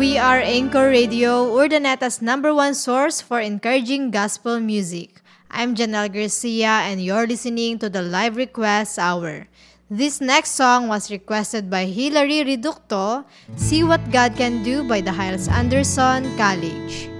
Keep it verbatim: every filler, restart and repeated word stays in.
We are Anchor Radio, Urdaneta's number one source for encouraging gospel music. I'm Janelle Garcia and you're listening to the Live Request Hour. This next song was requested by Hilary Reducto, See What God Can Do by the Hyles Anderson College.